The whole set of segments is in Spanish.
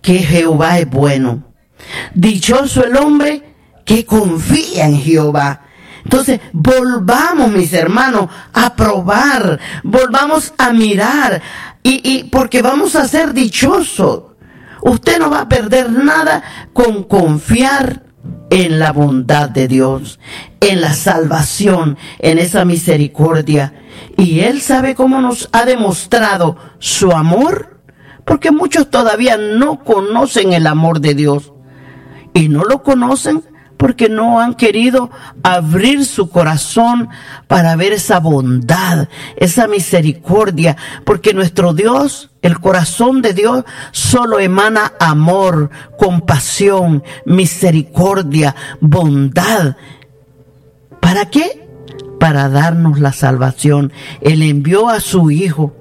que Jehová es bueno. Dichoso el hombre que confía en Jehová. Entonces, volvamos, mis hermanos, a probar, volvamos a mirar, y porque vamos a ser dichosos. Usted no va a perder nada con confiar en la bondad de Dios, en la salvación, en esa misericordia. Y Él sabe cómo nos ha demostrado su amor, porque muchos todavía no conocen el amor de Dios. Y no lo conocen porque no han querido abrir su corazón para ver esa bondad, esa misericordia, porque nuestro Dios, el corazón de Dios, solo emana amor, compasión, misericordia, bondad. ¿Para qué? Para darnos la salvación. Él envió a su Hijo,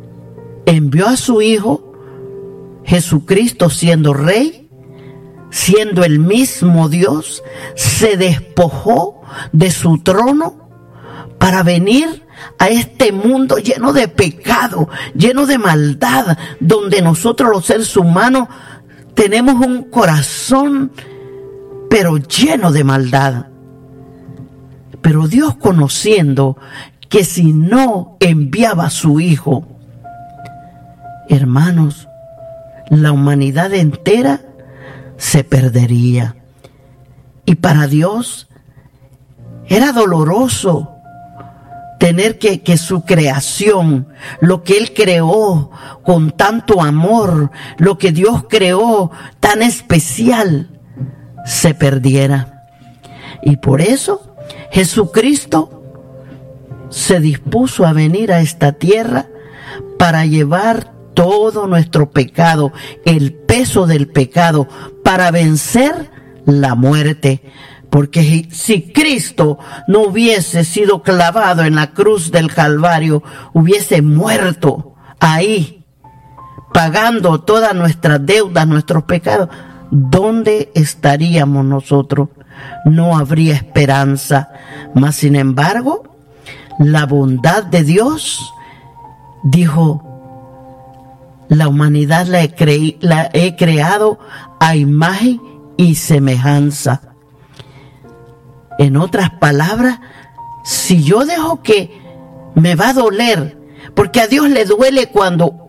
Jesucristo siendo Rey, siendo el mismo Dios, se despojó de su trono para venir a este mundo lleno de pecado, lleno de maldad, donde nosotros los seres humanos tenemos un corazón pero lleno de maldad. Pero Dios, conociendo que si no enviaba a su Hijo, hermanos, la humanidad entera se perdería. Y para Dios era doloroso tener que su creación, lo que Él creó con tanto amor, lo que Dios creó tan especial, se perdiera. Y por eso Jesucristo se dispuso a venir a esta tierra para llevar todo nuestro pecado, el peso del pecado, para vencer la muerte. Porque si Cristo no hubiese sido clavado en la cruz del Calvario, hubiese muerto ahí, pagando todas nuestras deudas, nuestros pecados, ¿dónde estaríamos nosotros? No habría esperanza. Mas, sin embargo, la bondad de Dios dijo: la humanidad la he creado a imagen y semejanza. En otras palabras, si yo dejo que me va a doler, porque a Dios le duele cuando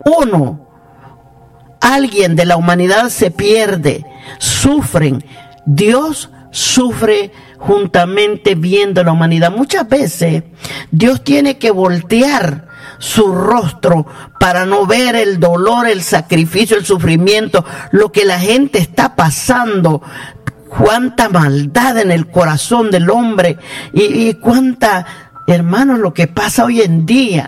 alguien de la humanidad se pierde, sufren. Dios sufre juntamente viendo la humanidad. Muchas veces Dios tiene que voltear su rostro para no ver el dolor, el sacrificio, el sufrimiento, lo que la gente está pasando, cuánta maldad en el corazón del hombre y cuánta, hermanos, lo que pasa hoy en día.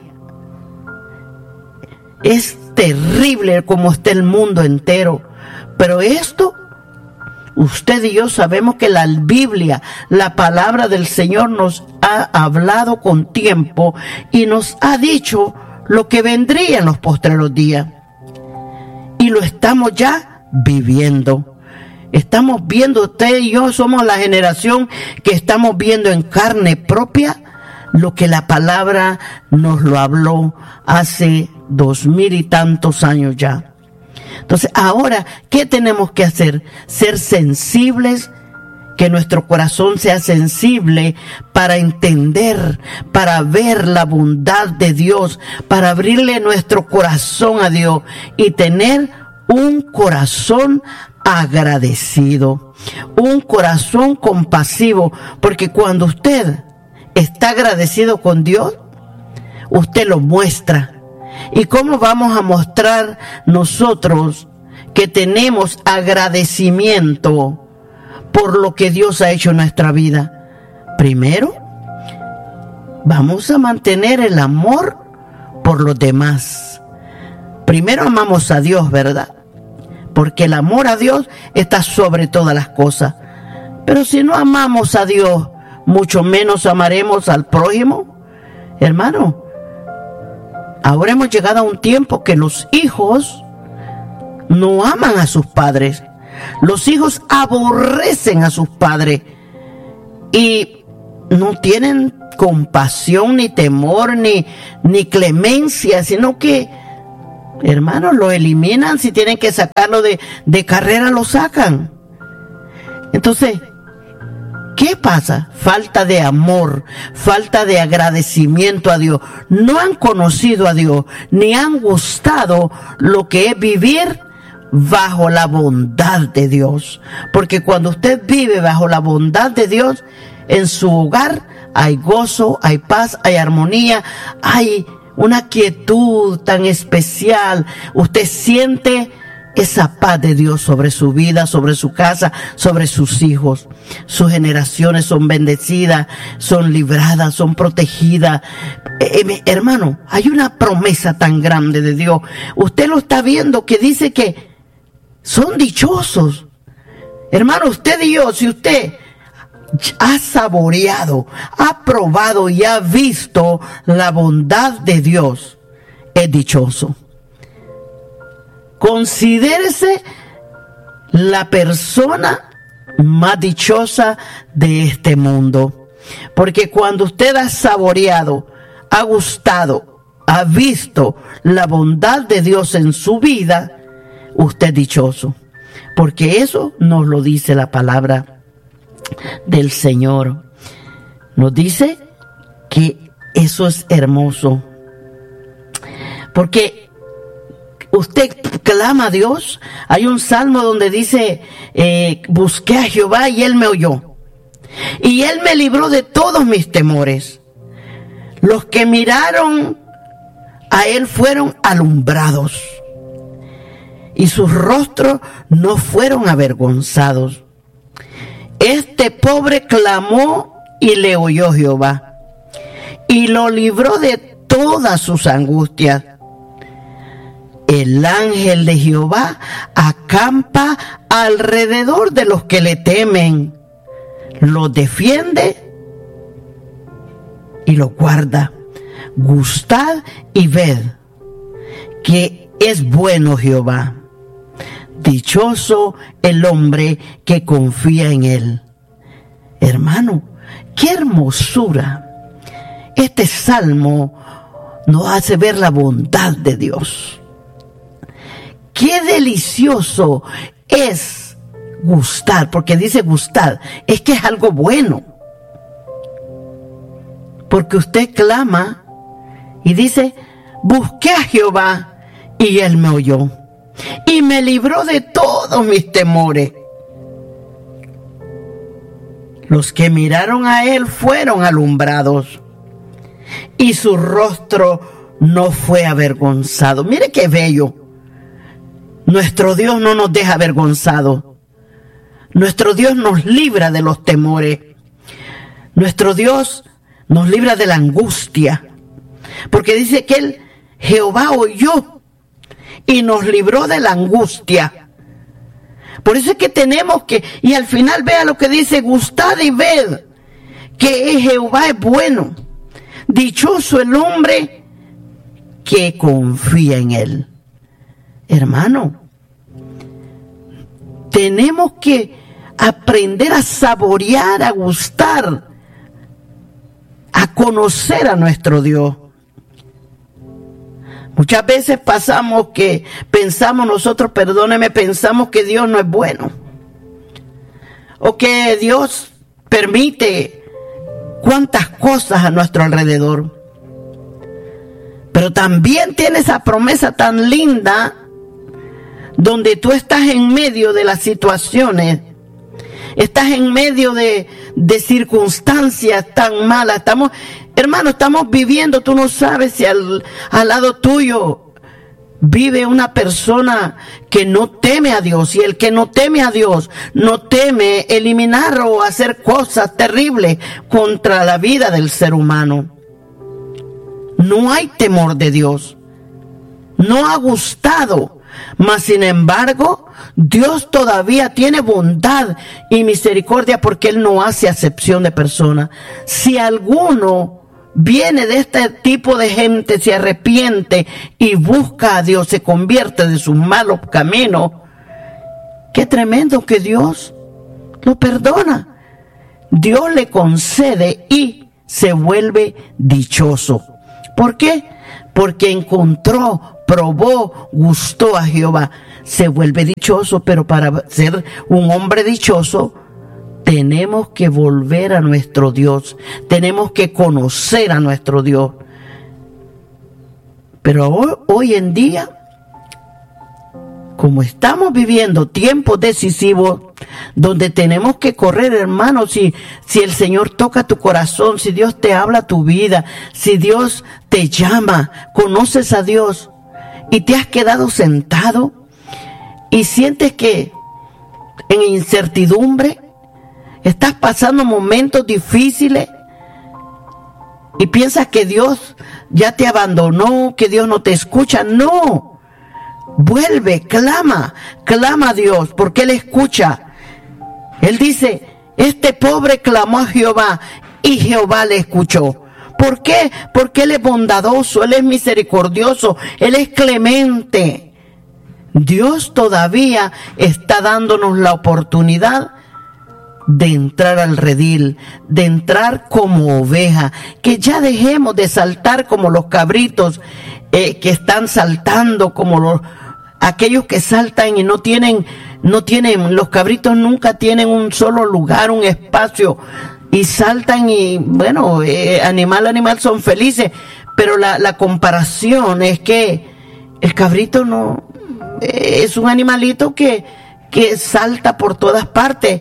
Es terrible como está el mundo entero, pero esto, usted y yo sabemos que la Biblia, la palabra del Señor, nos ha hablado con tiempo y nos ha dicho lo que vendría en los postreros días. Y lo estamos ya viviendo. Estamos viendo, usted y yo somos la generación que estamos viendo en carne propia lo que la palabra nos lo habló hace 2000 y tantos años ya. Entonces, ahora, ¿qué tenemos que hacer? Ser sensibles, que nuestro corazón sea sensible para entender, para ver la bondad de Dios, para abrirle nuestro corazón a Dios y tener un corazón agradecido, un corazón compasivo, porque cuando usted está agradecido con Dios, usted lo muestra. ¿Y cómo vamos a mostrar nosotros que tenemos agradecimiento por lo que Dios ha hecho en nuestra vida? Primero, vamos a mantener el amor por los demás. Primero amamos a Dios, ¿verdad? Porque el amor a Dios está sobre todas las cosas. Pero si no amamos a Dios, mucho menos amaremos al prójimo. Hermano, ahora hemos llegado a un tiempo que los hijos no aman a sus padres. Los hijos aborrecen a sus padres y no tienen compasión, ni temor, ni clemencia, sino que hermanos, lo eliminan. Si tienen que sacarlo de carrera, lo sacan. Entonces, ¿qué pasa? Falta de amor, falta de agradecimiento a Dios. No han conocido a Dios, ni han gustado lo que es vivir bajo la bondad de Dios. Porque cuando usted vive bajo la bondad de Dios, en su hogar hay gozo, hay paz, hay armonía, hay una quietud tan especial. Usted siente esa paz de Dios sobre su vida, sobre su casa, sobre sus hijos. Sus generaciones son bendecidas, son libradas, son protegidas. Hermano, hay una promesa tan grande de Dios. Usted lo está viendo, que dice que son dichosos. Hermano, usted y yo, si usted ha saboreado, ha probado y ha visto la bondad de Dios, es dichoso. Considérese la persona más dichosa de este mundo. Porque cuando usted ha saboreado, ha gustado, ha visto la bondad de Dios en su vida, usted es dichoso. Porque eso nos lo dice la palabra del Señor. Nos dice que eso es hermoso. Porque usted clama a Dios. Hay un salmo donde dice, busqué a Jehová y Él me oyó. Y Él me libró de todos mis temores. Los que miraron a Él fueron alumbrados. Y sus rostros no fueron avergonzados. Este pobre clamó y le oyó Jehová. Y lo libró de todas sus angustias. El ángel de Jehová acampa alrededor de los que le temen, los defiende y los guarda. Gustad y ved que es bueno Jehová. Dichoso el hombre que confía en él. Hermano, qué hermosura. Este salmo nos hace ver la bondad de Dios. Qué delicioso es gustar, porque dice gustar, es que es algo bueno. Porque usted clama y dice, busqué a Jehová y Él me oyó. Y me libró de todos mis temores. Los que miraron a Él fueron alumbrados. Y su rostro no fue avergonzado. Mire qué bello. Nuestro Dios no nos deja avergonzados. Nuestro Dios nos libra de los temores. Nuestro Dios nos libra de la angustia. Porque dice que Él, Jehová oyó y nos libró de la angustia. Por eso es que tenemos que, y al final vea lo que dice, gustad y ved que Jehová es bueno. Dichoso el hombre que confía en Él. Hermano, tenemos que aprender a saborear, a gustar, a conocer a nuestro Dios. Muchas veces pensamos que Dios no es bueno. O que Dios permite cuantas cosas a nuestro alrededor. Pero también tiene esa promesa tan linda donde tú estás en medio de las situaciones, estás en medio de circunstancias tan malas. Estamos viviendo, tú no sabes si al lado tuyo vive una persona que no teme a Dios, y el que no teme a Dios no teme eliminar o hacer cosas terribles contra la vida del ser humano. No hay temor de Dios, no ha gustado, mas sin embargo Dios todavía tiene bondad y misericordia, porque Él no hace acepción de personas. Si alguno viene de este tipo de gente, se arrepiente y busca a Dios, se convierte de sus malos caminos, qué tremendo que Dios lo perdona. Dios le concede y se vuelve dichoso. ¿Por qué? Porque encontró probó, gustó a Jehová, se vuelve dichoso. Pero para ser un hombre dichoso, tenemos que volver a nuestro Dios, tenemos que conocer a nuestro Dios. Pero hoy en día, como estamos viviendo tiempos decisivos, donde tenemos que correr, hermanos, si el Señor toca tu corazón, si Dios te habla a tu vida, si Dios te llama, conoces a Dios y te has quedado sentado y sientes que en incertidumbre estás pasando momentos difíciles y piensas que Dios ya te abandonó, que Dios no te escucha. No, vuelve, clama a Dios, porque Él escucha. Él dice, este pobre clamó a Jehová y Jehová le escuchó. ¿Por qué? Porque Él es bondadoso, Él es misericordioso, Él es clemente. Dios todavía está dándonos la oportunidad de entrar al redil, de entrar como oveja, que ya dejemos de saltar como los cabritos que están saltando, como aquellos que saltan y no tienen, los cabritos nunca tienen un solo lugar, un espacio, y saltan y bueno, animal son felices, pero la comparación es que el cabrito no, es un animalito que salta por todas partes.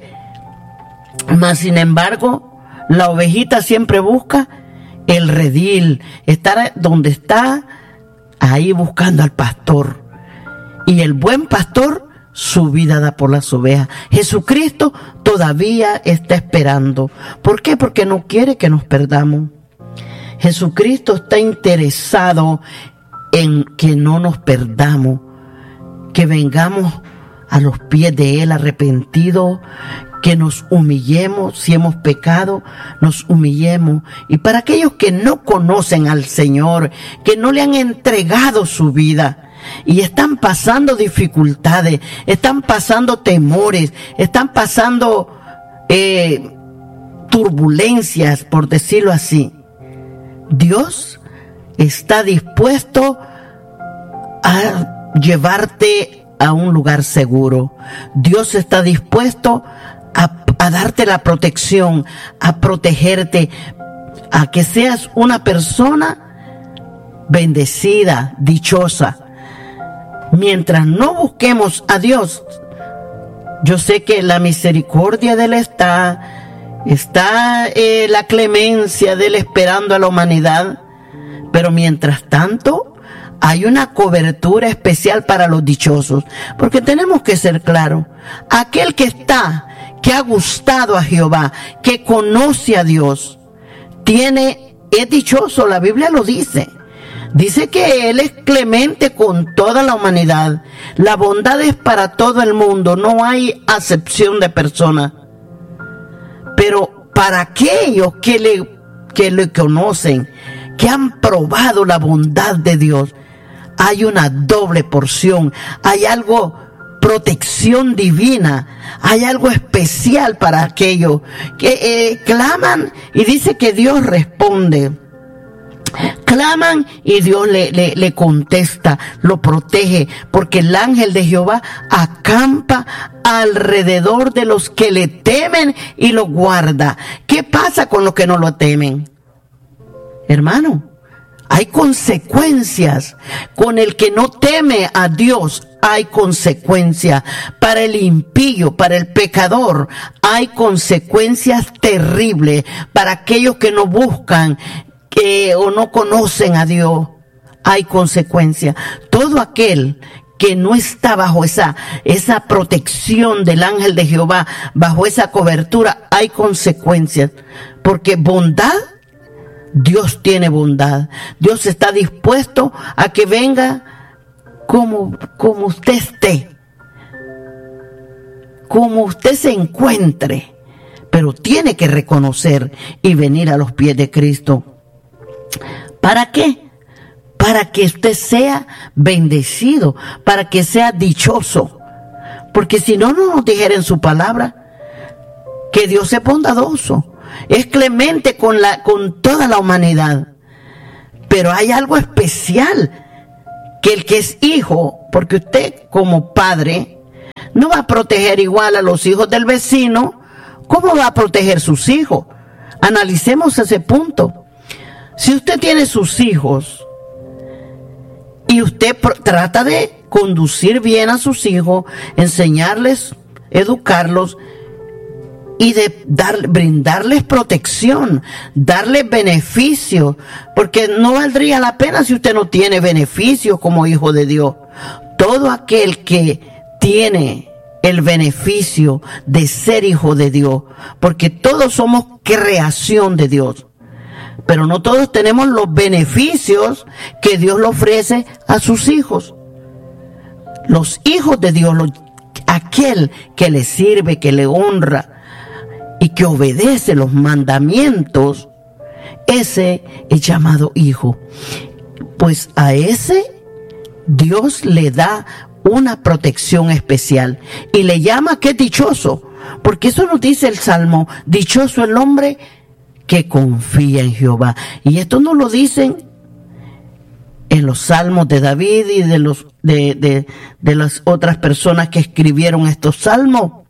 Mas sin embargo, la ovejita siempre busca el redil, estar donde está, ahí buscando al pastor. Y el buen pastor su vida da por las ovejas. Jesucristo todavía está esperando. ¿Por qué? Porque no quiere que nos perdamos. Jesucristo está interesado en que no nos perdamos, que vengamos a los pies de Él arrepentidos, que nos humillemos, si hemos pecado, nos humillemos. Y para aquellos que no conocen al Señor, que no le han entregado su vida y están pasando dificultades, están pasando temores, están pasando turbulencias, por decirlo así, Dios está dispuesto a llevarte a un lugar seguro. Dios está dispuesto a darte la protección, a protegerte, a que seas una persona bendecida, dichosa. Mientras no busquemos a Dios, yo sé que la misericordia de Él está la clemencia de Él esperando a la humanidad, pero mientras tanto hay una cobertura especial para los dichosos, porque tenemos que ser claros, aquel que ha gustado a Jehová, que conoce a Dios, es dichoso. La Biblia lo dice. Dice que Él es clemente con toda la humanidad. La bondad es para todo el mundo, no hay acepción de persona. Pero para aquellos que le conocen, que han probado la bondad de Dios, hay una doble porción, hay algo, protección divina, hay algo especial para aquellos que claman y dice que Dios responde. Claman y Dios le contesta, lo protege, porque el ángel de Jehová acampa alrededor de los que le temen y lo guarda. ¿Qué pasa con los que no lo temen? Hermano, hay consecuencias. Con el que no teme a Dios hay consecuencias. Para el impío, para el pecador, hay consecuencias terribles. Para aquellos que no buscan o no conocen a Dios, hay consecuencias. Todo aquel que no está bajo esa protección del ángel de Jehová, bajo esa cobertura, hay consecuencias. Porque bondad, Dios tiene bondad. Dios está dispuesto a que venga como usted esté, como usted se encuentre, pero tiene que reconocer y venir a los pies de Cristo. ¿Para qué? Para que usted sea bendecido, para que sea dichoso. Porque si no nos dijera en su palabra que Dios es bondadoso, es clemente con toda la humanidad. Pero hay algo especial que el que es hijo, porque usted como padre no va a proteger igual a los hijos del vecino, ¿cómo va a proteger sus hijos? Analicemos ese punto. Si usted tiene sus hijos y usted trata de conducir bien a sus hijos, enseñarles, educarlos y de brindarles protección, darles beneficios, porque no valdría la pena si usted no tiene beneficios como hijo de Dios. Todo aquel que tiene el beneficio de ser hijo de Dios, porque todos somos creación de Dios, pero no todos tenemos los beneficios que Dios le ofrece a sus hijos. Los hijos de Dios, aquel que le sirve, que le honra y que obedece los mandamientos, ese es llamado hijo. Pues a ese Dios le da una protección especial y le llama que es dichoso, porque eso nos dice el Salmo: dichoso el hombre que confía en Jehová. Y esto nos lo dicen en los salmos de David y de las otras personas que escribieron estos salmos.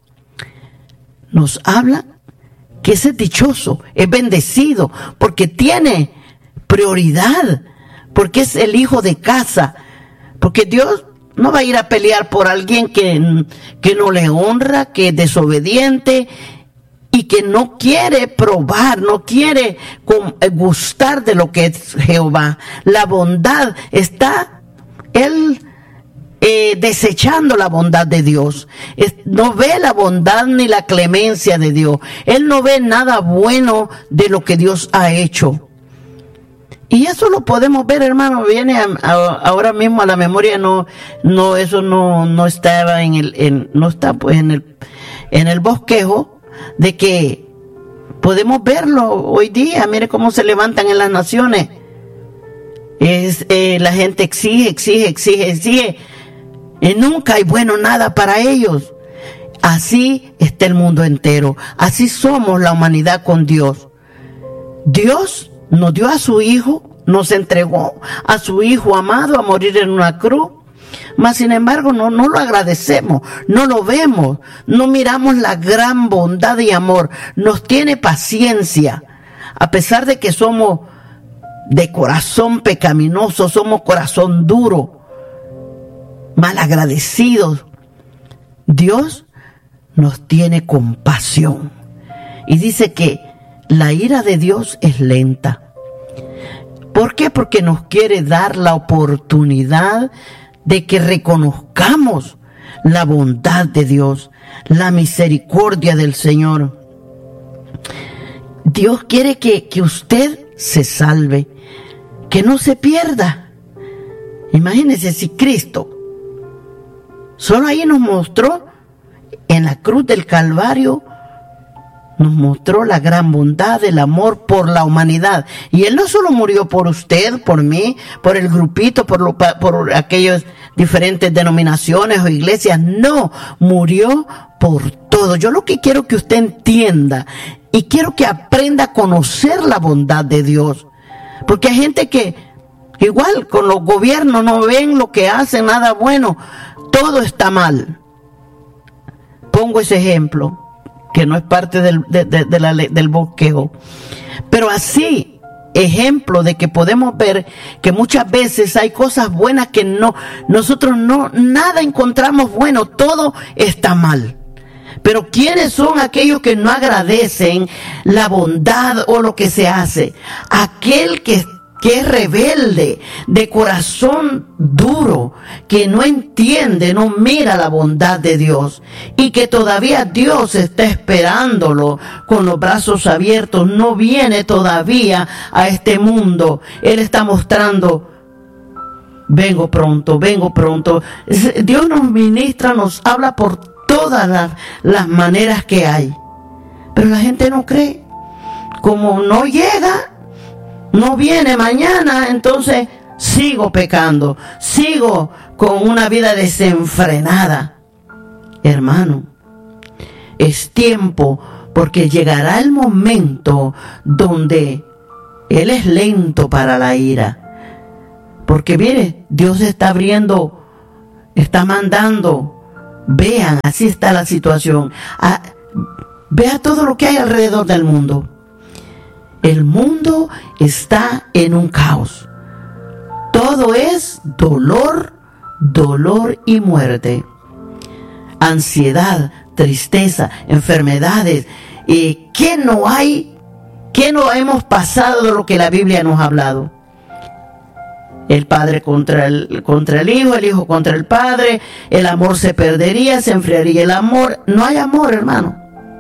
Nos habla que ese es dichoso, es bendecido, porque tiene prioridad, porque es el hijo de casa, porque Dios no va a ir a pelear por alguien que no le honra, que es desobediente y que no quiere probar, no quiere gustar de lo que es Jehová. La bondad está, él desechando la bondad de Dios. No ve la bondad ni la clemencia de Dios. Él no ve nada bueno de lo que Dios ha hecho. Y eso lo podemos ver, hermano, viene ahora mismo a la memoria. Eso no estaba no está pues en el bosquejo, de que podemos verlo hoy día. Mire cómo se levantan en las naciones. La gente exige. Y nunca hay bueno nada para ellos. Así está el mundo entero. Así somos la humanidad con Dios. Dios nos dio a su Hijo, nos entregó a su Hijo amado a morir en una cruz. Mas sin embargo no lo agradecemos, no lo vemos, no miramos la gran bondad y amor. Nos tiene paciencia, a pesar de que somos de corazón pecaminoso, somos corazón duro, malagradecidos. Dios nos tiene compasión y dice que la ira de Dios es lenta. ¿Por qué? Porque nos quiere dar la oportunidad de que reconozcamos la bondad de Dios, la misericordia del Señor. Dios quiere que usted se salve, que no se pierda. Imagínese si Cristo solo ahí nos mostró, en la cruz del Calvario, nos mostró la gran bondad, el amor por la humanidad. Y Él no solo murió por usted, por mí, por el grupito, por aquellas diferentes denominaciones o iglesias. No, murió por todo. Yo lo que quiero que usted entienda, y quiero que aprenda a conocer la bondad de Dios. Porque hay gente que, igual con los gobiernos, no ven lo que hacen, nada bueno. Todo está mal. Pongo ese ejemplo, que no es parte del bosquejo. Pero así, ejemplo de que podemos ver que muchas veces hay cosas buenas que nosotros nada encontramos bueno, todo está mal. Pero ¿quiénes son aquellos que no agradecen la bondad o lo que se hace? Aquel que es rebelde, de corazón duro, que no entiende, no mira la bondad de Dios, y que todavía Dios está esperándolo con los brazos abiertos. No viene todavía a este mundo. Él está mostrando: vengo pronto, vengo pronto. Dios nos ministra, nos habla por todas las maneras que hay, pero la gente no cree. Como no llega, no viene mañana, entonces sigo pecando, sigo con una vida desenfrenada. Hermano, es tiempo, porque llegará el momento donde Él es lento para la ira, Porque mire, Dios está abriendo, está mandando. Vean, así está la situación. Vea todo lo que hay alrededor del mundo. El mundo está en un caos. Todo es dolor, dolor y muerte. Ansiedad, tristeza, enfermedades. ¿Qué no hay? ¿Qué no hemos pasado de lo que la Biblia nos ha hablado? El padre contra el hijo contra el padre, el amor se perdería, se enfriaría el amor. No hay amor, hermano.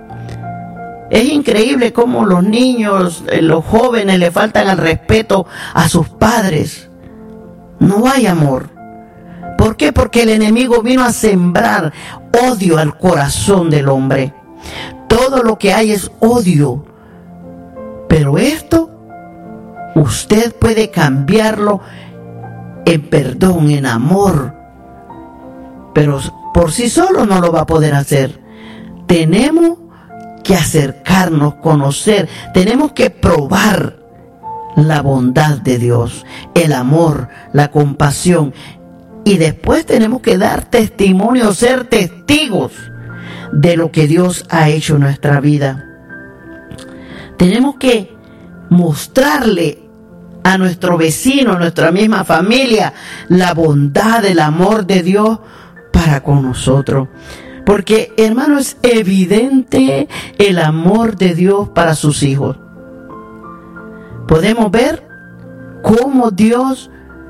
Es increíble cómo los niños, los jóvenes le faltan el respeto a sus padres. No hay amor. ¿Por qué? Porque el enemigo vino a sembrar odio al corazón del hombre. Todo lo que hay es odio. Pero esto, usted puede cambiarlo en perdón, en amor. Pero por sí solo no lo va a poder hacer. Tenemos que acercarnos, conocer, tenemos que probar la bondad de Dios, el amor, la compasión, y después tenemos que dar testimonio, ser testigos de lo que Dios ha hecho en nuestra vida. Tenemos que mostrarle a nuestro vecino, a nuestra misma familia, la bondad, el amor de Dios para con nosotros. Porque, hermano, es evidente el amor de Dios para sus hijos. Podemos ver cómo Dios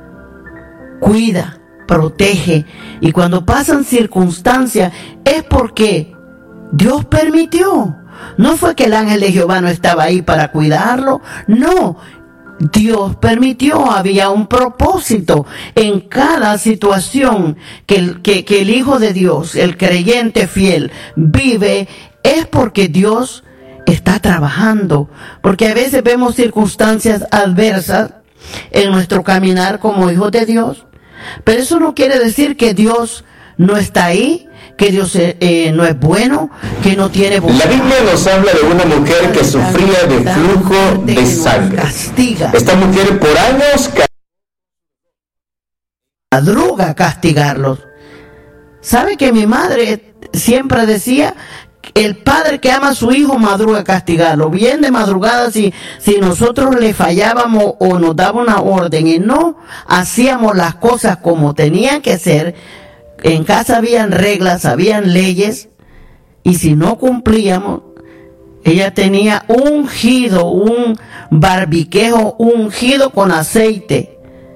cuida, protege, y cuando pasan circunstancias es porque Dios permitió. No fue que el ángel de Jehová no estaba ahí para cuidarlo, no. Dios permitió, había un propósito en cada situación que el Hijo de Dios, el creyente fiel, vive, es porque Dios está trabajando. Porque a veces vemos circunstancias adversas en nuestro caminar como hijos de Dios, pero eso no quiere decir que Dios no está ahí, que Dios no es bueno, que no tiene bondad. La Biblia nos habla de una mujer que sufría de flujo de sangre. Castiga. Esta mujer por años madruga a castigarlos. ¿Sabe que mi madre siempre decía, el padre que ama a su hijo madruga a castigarlo? Bien de madrugada, si nosotros le fallábamos o nos daba una orden y no hacíamos las cosas como tenían que ser, en casa habían reglas, habían leyes, y si no cumplíamos, ella tenía ungido, un barbiquejo ungido con aceite.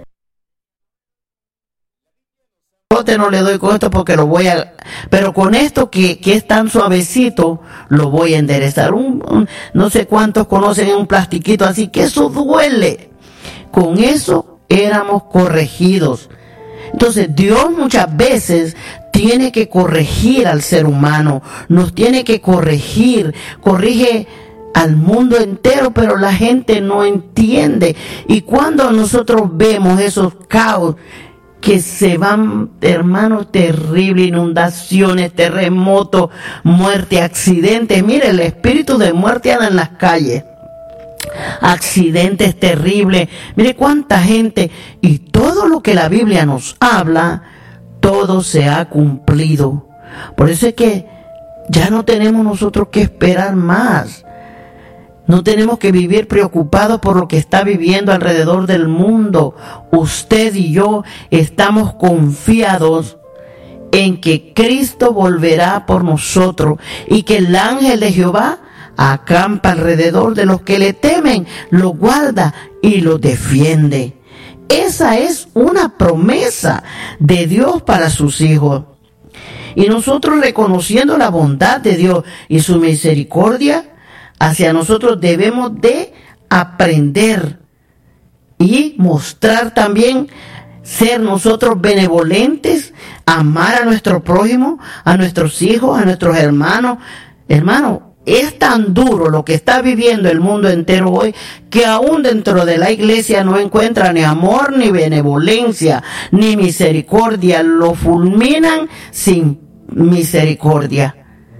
No le doy con esto porque lo voy a... Pero con esto que es tan suavecito, lo voy a enderezar. No sé cuántos conocen un plastiquito así, que eso duele. Con eso éramos corregidos. Entonces Dios muchas veces tiene que corregir al ser humano, nos tiene que corregir, corrige al mundo entero, pero la gente no entiende. Y cuando nosotros vemos esos caos que se van, hermanos, terrible, inundaciones, terremotos, muerte, accidentes, mire, el espíritu de muerte anda en las calles. Accidentes terribles, mire cuánta gente, y todo lo que la Biblia nos habla, todo se ha cumplido. Por eso es que ya no tenemos nosotros que esperar más. No tenemos que vivir preocupados por lo que está viviendo alrededor del mundo. Usted y yo estamos confiados en que Cristo volverá por nosotros y que el ángel de Jehová acampa alrededor de los que le temen, lo guarda y lo defiende. Esa es una promesa de Dios para sus hijos. Y nosotros, reconociendo la bondad de Dios y su misericordia hacia nosotros, debemos de aprender y mostrar también, ser nosotros benevolentes, amar a nuestro prójimo, a nuestros hijos, a nuestros hermanos. Hermano, es tan duro lo que está viviendo el mundo entero hoy, que aún dentro de la iglesia no encuentra ni amor, ni benevolencia, ni misericordia. Lo fulminan sin misericordia.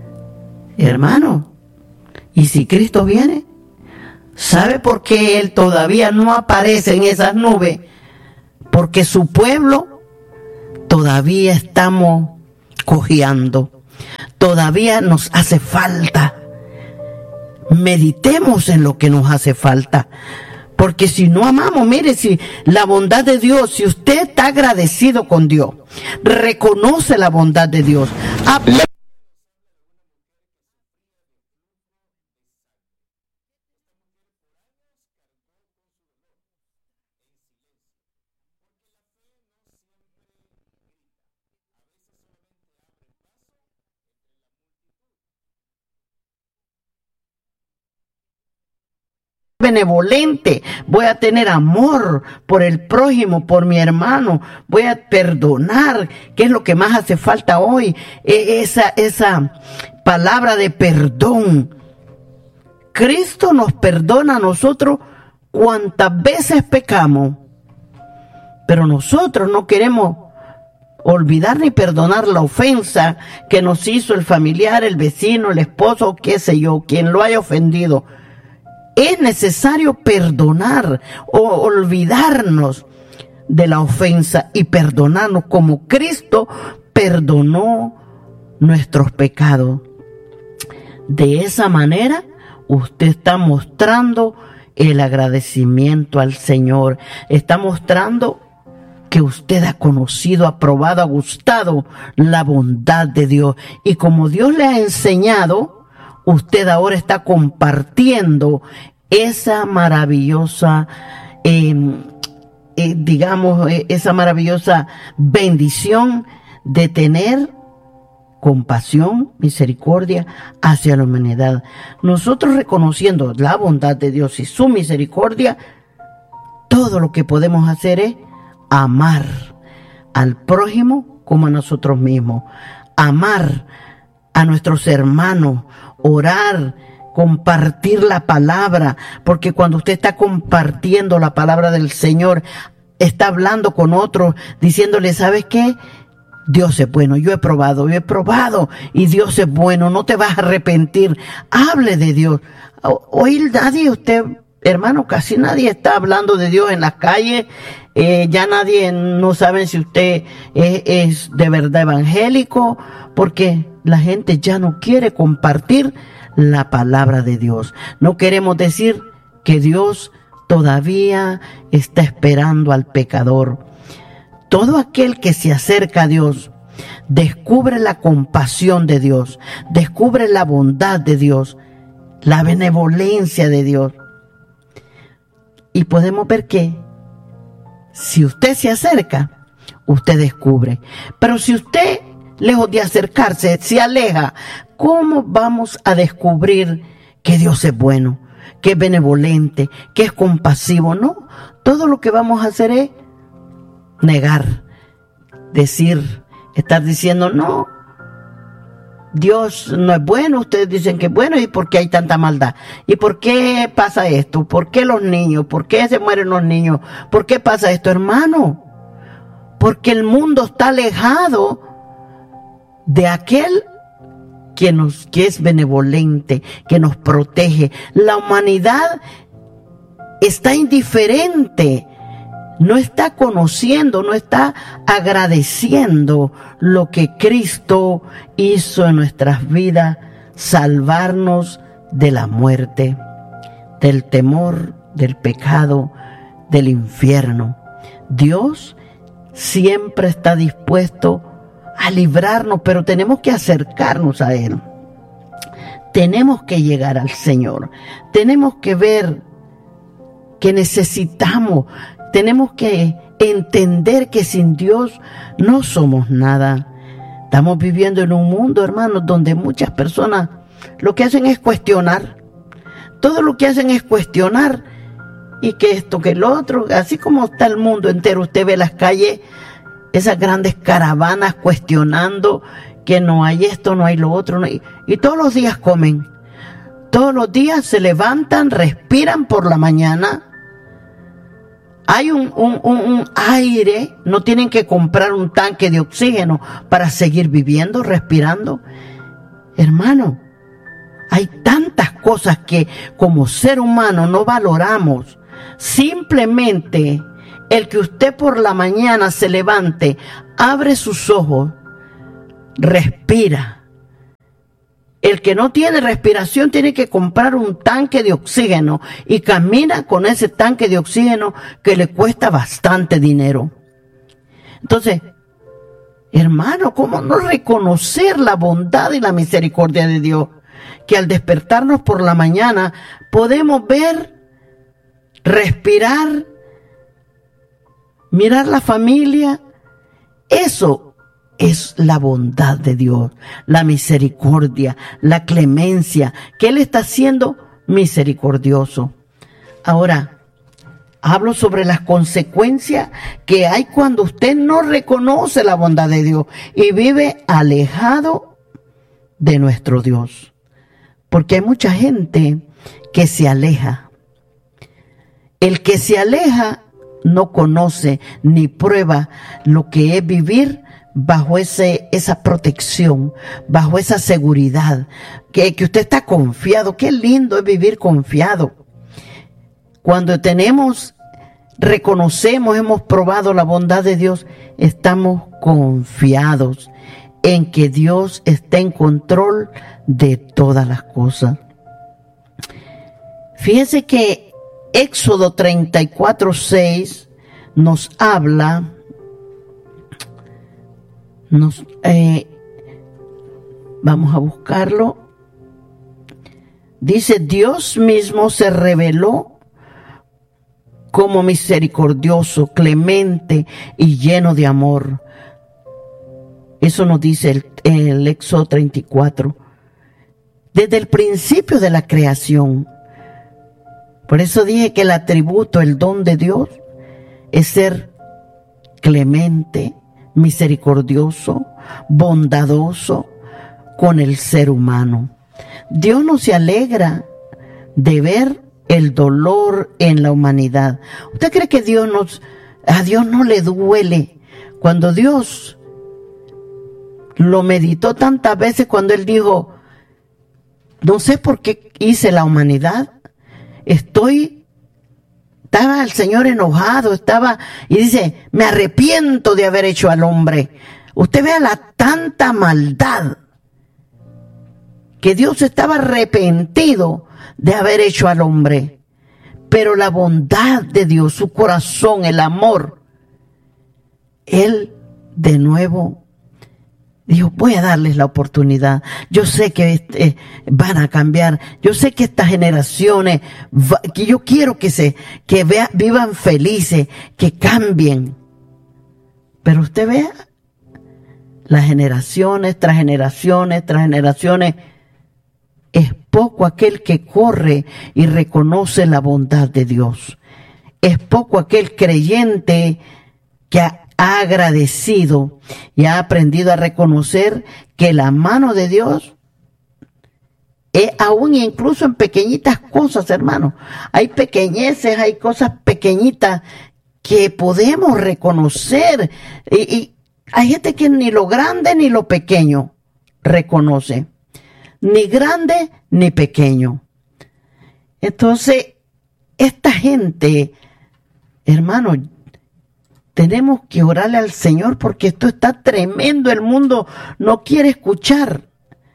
Hermano, ¿y si Cristo viene? ¿Sabe por qué Él todavía no aparece en esas nubes? porque su pueblo todavía estamos cojeando, todavía nos hace falta. Meditemos en lo que nos hace falta, porque si no amamos, mire, si la bondad de Dios, si usted está agradecido con Dios, reconoce la bondad de Dios. Benevolente, voy a tener amor por el prójimo, por mi hermano, voy a perdonar, que es lo que más hace falta hoy, esa palabra de perdón. Cristo nos perdona a nosotros cuantas veces pecamos, pero nosotros no queremos olvidar ni perdonar la ofensa que nos hizo el familiar, el vecino, el esposo, qué sé yo, quien lo haya ofendido. Es necesario perdonar o olvidarnos de la ofensa y perdonarnos como Cristo perdonó nuestros pecados. De esa manera, usted está mostrando el agradecimiento al Señor. Está mostrando que usted ha conocido, ha probado, ha gustado la bondad de Dios. Y como Dios le ha enseñado, usted ahora está compartiendo esa maravillosa, esa maravillosa bendición de tener compasión, misericordia hacia la humanidad. Nosotros reconociendo la bondad de Dios y su misericordia, todo lo que podemos hacer es amar al prójimo como a nosotros mismos, amar a nuestros hermanos, orar, compartir la palabra, porque cuando usted está compartiendo la palabra del Señor, está hablando con otros, diciéndole, ¿sabes qué? Dios es bueno, yo he probado y Dios es bueno, no te vas a arrepentir. Hable de Dios. Hoy nadie, usted, hermano, casi nadie está hablando de Dios en las calles. Ya nadie, no sabe si usted es de verdad evangélico, porque la gente ya no quiere compartir la palabra de Dios. No queremos decir que Dios todavía está esperando al pecador. Todo aquel que se acerca a Dios descubre la compasión de Dios, descubre la bondad de Dios, la benevolencia de Dios. Y podemos ver que si usted se acerca, usted descubre. Pero si usted, lejos de acercarse, se aleja, ¿cómo vamos a descubrir que Dios es bueno, que es benevolente, que es compasivo? No, todo lo que vamos a hacer es negar, decir, estar diciendo, no, Dios no es bueno, ustedes dicen que es bueno, ¿y por qué hay tanta maldad? ¿Y por qué pasa esto? ¿Por qué los niños? ¿Por qué se mueren los niños? ¿Por qué pasa esto, hermano? Porque el mundo está alejado de aquel que es benevolente, que nos protege. La humanidad está indiferente, no está conociendo, no está agradeciendo lo que Cristo hizo en nuestras vidas, salvarnos de la muerte, del temor, del pecado, del infierno. Dios siempre está dispuesto a librarnos, pero tenemos que acercarnos a Él. Tenemos que llegar al Señor. Tenemos que ver que necesitamos, tenemos que entender que sin Dios no somos nada. Estamos viviendo en un mundo, hermanos, donde muchas personas lo que hacen es cuestionar. Todo lo que hacen es cuestionar, y que esto, que lo otro, así como está el mundo entero. Usted ve las calles, esas grandes caravanas cuestionando que no hay esto, no hay lo otro, no hay, y todos los días comen. Todos los días se levantan, respiran por la mañana. Hay un aire, no tienen que comprar un tanque de oxígeno para seguir viviendo, respirando. Hermano, hay tantas cosas que como ser humano no valoramos. Simplemente El que usted por la mañana se levante, abre sus ojos, respira. El que no tiene respiración tiene que comprar un tanque de oxígeno y camina con ese tanque de oxígeno que le cuesta bastante dinero. Entonces, hermano, ¿cómo no reconocer la bondad y la misericordia de Dios? Que al despertarnos por la mañana podemos ver, respirar, mirar la familia. Eso es la bondad de Dios, la misericordia, la clemencia, que Él está siendo misericordioso. Ahora, hablo sobre las consecuencias que hay cuando usted no reconoce la bondad de Dios y vive alejado de nuestro Dios. Porque hay mucha gente que se aleja. El que se aleja no conoce ni prueba lo que es vivir bajo esa protección, bajo esa seguridad, que usted está confiado. Qué lindo es vivir confiado. Cuando reconocemos, hemos probado la bondad de Dios, estamos confiados en que Dios está en control de todas las cosas. Fíjese que Éxodo 34:6 nos habla, vamos a buscarlo. Dice: Dios mismo se reveló como misericordioso, clemente y lleno de amor. Eso nos dice el Éxodo 34. Desde el principio de la creación. Por eso dije que el atributo, el don de Dios, es ser clemente, misericordioso, bondadoso con el ser humano. Dios no se alegra de ver el dolor en la humanidad. ¿Usted cree que a Dios no le duele cuando Dios lo meditó tantas veces, cuando Él dijo: no sé por qué hice la humanidad? Estaba el Señor enojado, y dice: me arrepiento de haber hecho al hombre. Usted vea la tanta maldad, que Dios estaba arrepentido de haber hecho al hombre. Pero la bondad de Dios, su corazón, el amor, Él de nuevo dijo: voy a darles la oportunidad. Yo sé que van a cambiar. Yo sé que estas generaciones, que yo quiero vivan felices, que cambien. Pero usted vea, las generaciones tras generaciones tras generaciones, es poco aquel que corre y reconoce la bondad de Dios. Es poco aquel creyente que ha agradecido y ha aprendido a reconocer que la mano de Dios es aún incluso en pequeñitas cosas, hermano. Hay pequeñeces, hay cosas pequeñitas que podemos reconocer, y hay gente que ni lo grande ni lo pequeño reconoce, ni grande ni pequeño. Entonces, esta gente, hermano, tenemos que orarle al Señor, porque esto está tremendo. El mundo no quiere escuchar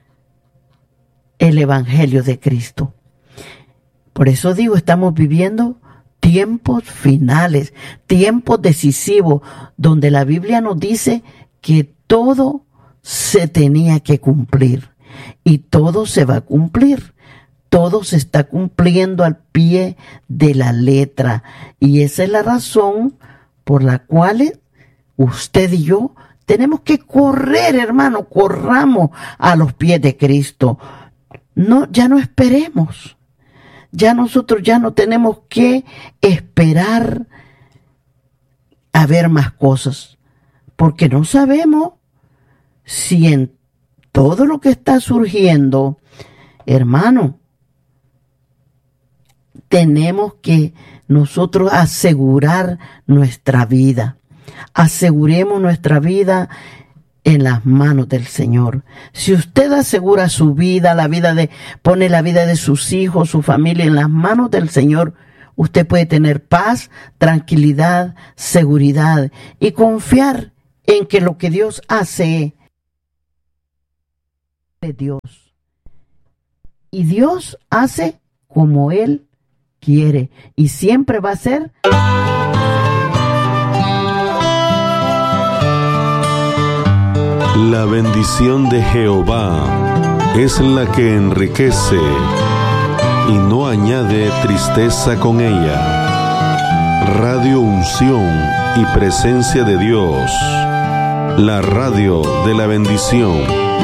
el Evangelio de Cristo. Por eso digo, estamos viviendo tiempos finales, tiempos decisivos, donde la Biblia nos dice que todo se tenía que cumplir, y todo se va a cumplir. Todo se está cumpliendo al pie de la letra, y esa es la razón por la cual usted y yo tenemos que correr, hermano. Corramos a los pies de Cristo. No, ya no esperemos. Nosotros ya no tenemos que esperar a ver más cosas, porque no sabemos si en todo lo que está surgiendo, hermano, tenemos que nosotros asegurar nuestra vida. Aseguremos nuestra vida en las manos del Señor. Si usted asegura su vida, pone la vida de sus hijos, su familia en las manos del Señor, usted puede tener paz, tranquilidad, seguridad y confiar en que lo que Dios hace es Dios. Y Dios hace como Él quiere y siempre va a ser. La bendición de Jehová es la que enriquece y no añade tristeza con ella. Radio Unción y Presencia de Dios, la radio de la bendición.